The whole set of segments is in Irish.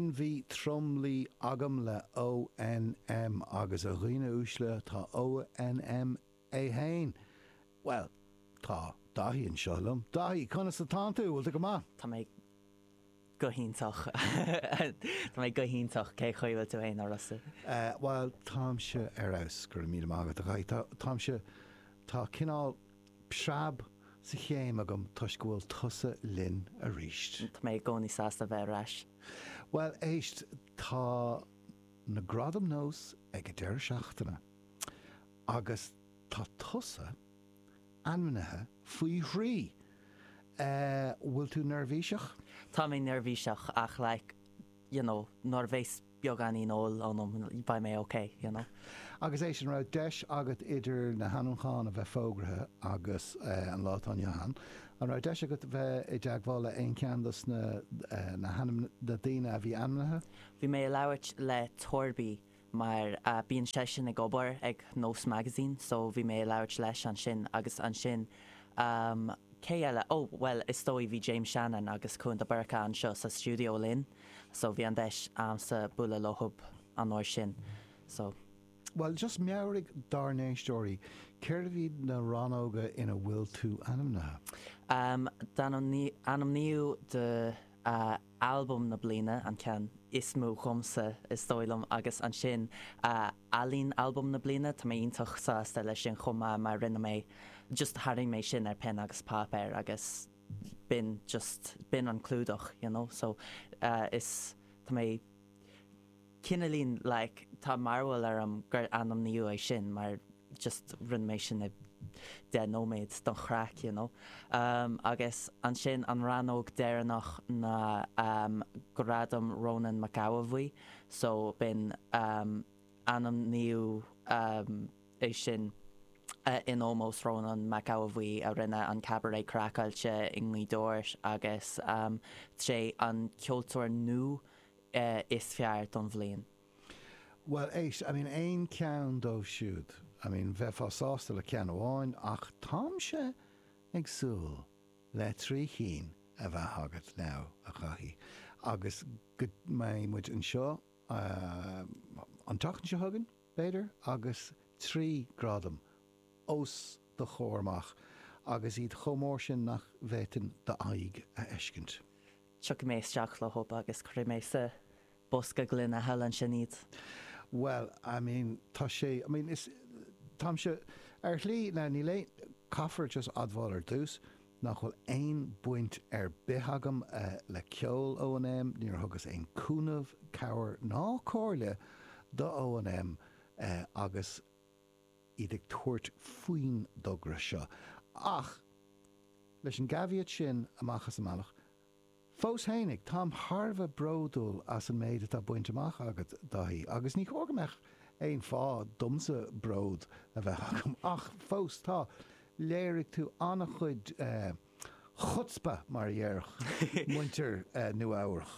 sin bhí tromlí agam le ONM agus a riine úsle tá ONM é hain. Well, tá dahí an seolum. Dahí, conna sa tántú, bhfuil go má? Tá mé go híntaach. Tá mé go híntaach cé chuil tú hain arasa. Well, tám se aus gur mí mágad a gaith. Tám se tá cinál psrab sa chéim agam tuisgúil tusa linn a ríist. Tá mé gcónaí sásta bheith rais. Well, éist tá na gradam nós ag deir seachtainna agus tá tusa anmnathe faoi rí. Bhfuil tú nervhíseach? Tá mé nervhíseach ach nóir bhéis beag an íol an ba mé OK, Agus é sin ra deis agat idir na Hanúcháin a bheith fógrathe agus an látán Johan. An ra deis agat bheith i deaghála aon ceandas na hanam na daine a bhí anmnathe? Bhí mé leabhart le torbí mar bíon sé sin ag obair ag Nós Magazine, so bhí mé leabhart leis an sin agus an sin cé eile, well, is dói bhí James Shannon agus chun de barcha an seo sa Studio Linn, so bhí an deis sa bula lothub an áir sin. So well, just meabhraigh darnéistóirí, céir bhí na ranóga ina bhfuil tú anamnathe? Anam níú de album na bliana an cean ismú chumsa is dóilm agus an sin alín album na bliana tá mé iontach sa lei sin chuma mar rinne mé just haring mé sin ar pen agus papéir agus bin an clúdach, so is tá mé cinelín tá marhfuil ar gur anam níú é sin mar just rinne mé sin de nóméid don chraach, agus an sin an ranóg déireannach na gradam Ronan McGowan, so bin anam níú é sin in almost Ronan McGowan a rinne an cabaret crackáilte in Lídóir agus sé an ceoltóir nú is fear don bhliain. Well, ein ceann dó siúd. Bheith fásásta le cean amháin ach tám se agsúil le trí chin a bheith agat ná a chaithí. Agus go mé muid an seo an tachan se hagan, beidir, agus 3 gradam os de chóirmach agus iad chomór sin nach bhétain de aig a eiscint. Tuach mé isteach le hob agus chuir mé sa bosca glynn a helan sin iad. Well, tá sé, tám se ar lí na ní le caafar just adháil ar dús nach bhfuil ein buint ar bithagam le ceol ONM níor thugus ein cúnamh cabhar ná cóirle do ONM agus iad ag tuairt faoin dogra seo. Ach, leis an gaviad sin amachchas amach, fós hénig tám Harbh bródúil as an méid atá buint amach agat dahí, agus ní chógamach ein fá dumsa bród a bheith agam. Ach, fós tá, léirigh tú anna chuid chutzpa mar dhearch muintir nu áirich.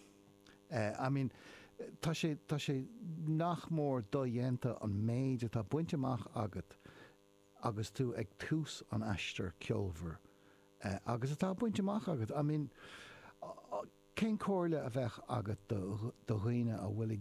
Tá sé nach mór do dhéanta an méid atá buinte amach agat agus tú ag tús an aistear ceolmhar agus atá buinte amach agat. Cén cóirle a bheith agat do dhaoine a bhfuil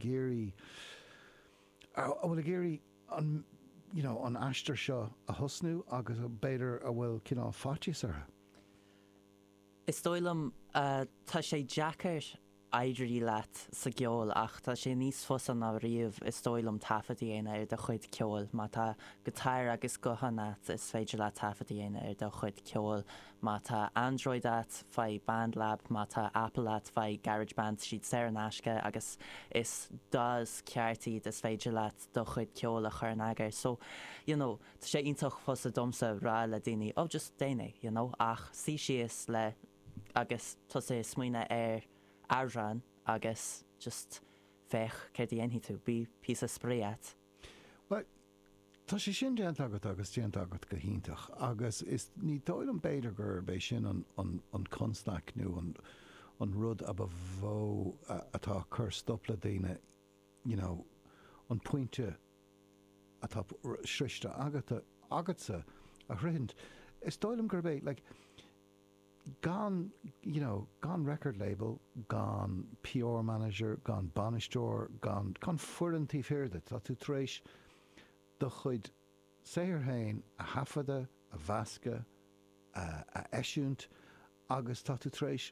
géirí an aistear seo a thosnú agus beidir a bhfuil cinál fátíos artha. Is dóilm tá sé deacair aidirí leat sa geol ach tá sé níos fusan a riamh is dóilm tafatí aine ar de chuid ceol má tá gotáir agus gohanat is féidir le tafatí aine ar de chuid ceol má tá Android at fai BandLab má tá Apple at fai GarageBand siad sé an aisce agus is das ceartí is féidir le do chuid ceol a chur an agar. So, tá sé iontach fusa domsa rá le daoine just daine, ach sí sios le agus tá sé smuoine ar Arran agus just fech céir dhéanaí tú bí pí a spréat. Well, tá sé sin déant agat agus déant agat go híntach agus is ní dóil an beidir gur bééis sin an constach nó an rud a bhó atá chur stopla daine an pointe atá sriiste agatsa a rint. Is dóilm gur bé gone record label, gone PR manager, gone banistor, gone furanti firda, tá tú treis do chuid séir hain a hafada, a vasca, a eisiúnt, agus tá tú treis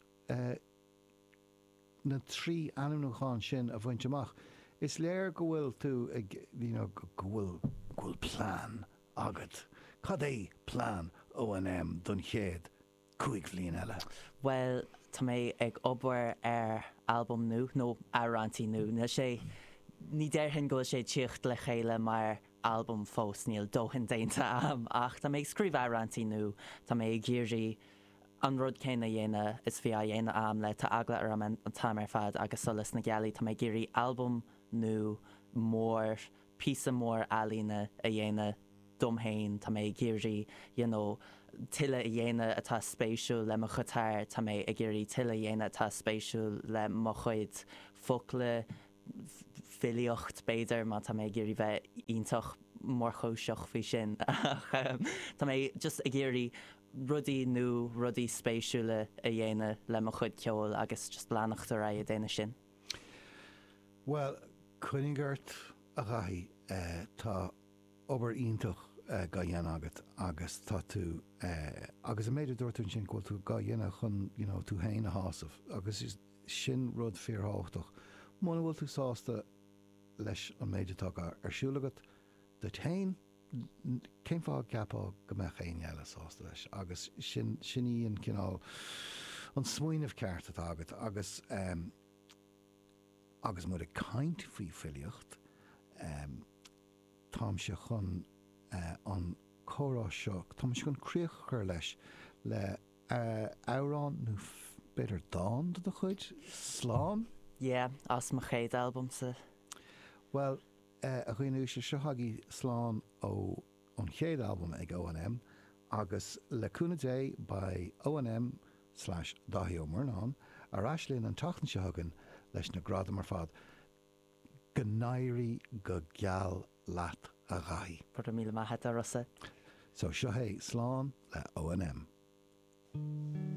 na trí anúchan sin a bhaint amach. Is léir go bhfuil tú go bhfuil plán agat. Cad é plán O&M don chéad 5 bhliain eile? Well, tá mé ag obair album nu, nó arantí nu. Ní déirhin go sé tíocht le chéile mar album fós níl dóhan déanta ach tá mé scríb arantí nu, tá mé géirí an rud céine dhéine is bhí a dhéine am le tá agla ar an tamar fad agus solas na gealaí tá mé géirí album nu mór písa mór alína a dhéine domhéin tá mé géirí tiile a dhéine atá spéisiú le mo chutáir tá mé a géirí tiile dhéine atá spéisiú le mo chuid focla filiocht beidir má tá mé géirí bheith ionintach mór chóiseach fao sin. Tá mé just a géirí rudí nu rudí spéisiúla a dhéine le mo chuid ceol agus just leannachtar a déine sin. Well, chuinigart a raí tá obair ionintach ga dhéana agat agus tá tú agus a méidir dúirtún sin ghfuil tú ga dhéana chun tú hain a hásamh agus is sin rud fíorthach mána bhfuil tú sásta leis an méidirtá arsúlagat de tain céim fá ceapá go me chéine eile sásta leis agus sin íon cinál an smuoinmh ceart atá agat agus mud a caint faoi filiocht tám se chun an chórá seo tá se chun críochar leis le árán nó beidir dáin do chuid slán? Yeah, as ma chéad album sa. Well, a chuoinú se seothagaí slán ó an chéad album ag O&M agus leúna dé by O&M/Daithí Ó Murnán ar aislíonn an tachtan seogan leis na grada mar fad go n-éirí go geal leat a ghaí. Pur míle maithe a rosa. So seo é slán le O&M.